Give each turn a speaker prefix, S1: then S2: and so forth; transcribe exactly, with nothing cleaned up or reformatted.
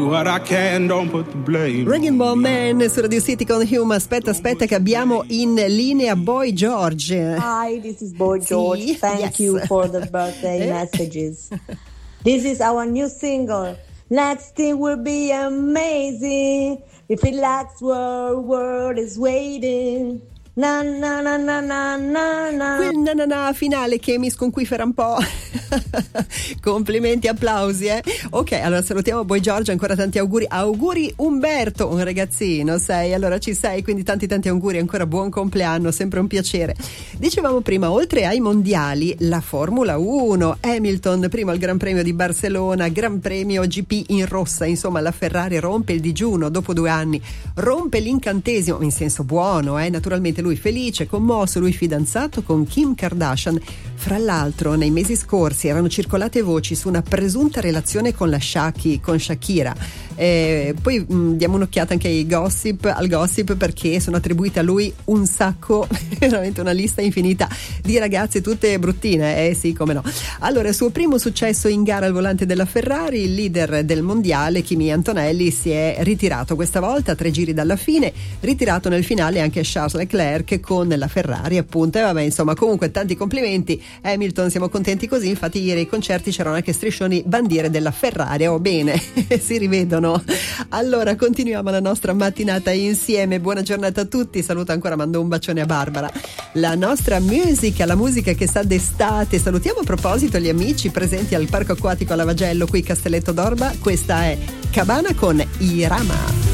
S1: What I can, don't put the blame.
S2: Wrecking Ball Man su Radio City con Hume. Aspetta, aspetta che abbiamo in linea Boy George.
S3: Hi, this is Boy George.
S2: Sì,
S3: Thank
S2: yes.
S3: you for the birthday messages. This is our new single. Next thing will be amazing. If it likes world, world is waiting. Na na na na na na na.
S2: Quel na na na finale che mi sconquifera un po'. Complimenti, applausi, eh. Ok, allora salutiamo Boy Giorgio, ancora tanti auguri. Auguri Umberto, un ragazzino, sei, allora ci sei, quindi tanti tanti auguri, ancora buon compleanno, sempre un piacere. Dicevamo prima, oltre ai mondiali, la Formula uno, Hamilton, primo al Gran Premio di Barcellona, Gran Premio G P in rossa, insomma la Ferrari rompe il digiuno dopo due anni, rompe l'incantesimo, in senso buono, eh, naturalmente lui felice, commosso, lui fidanzato con Kim Kardashian. Fra l'altro nei mesi scorsi erano circolate voci su una presunta relazione con la Shaki, con Shakira. Eh, poi mh, diamo un'occhiata anche ai gossip, al gossip, perché sono attribuite a lui un sacco, veramente una lista infinita di ragazze tutte bruttine, eh sì, come no. Allora, il suo primo successo in gara al volante della Ferrari, il leader del mondiale Kimi Antonelli si è ritirato questa volta a tre giri dalla fine, ritirato nel finale anche Charles Leclerc con la Ferrari, appunto. E vabbè, insomma, comunque tanti complimenti Hamilton, siamo contenti così. Infatti ieri ai concerti c'erano anche striscioni bandiere della Ferrari, oh bene, si rivedono. Allora continuiamo la nostra mattinata insieme, buona giornata a tutti, saluto ancora, mando un bacione a Barbara. La nostra musica, la musica che sa d'estate. Salutiamo a proposito gli amici presenti al Parco Acquatico a Lavagello qui Castelletto d'Orba, questa è Cabana con Irama.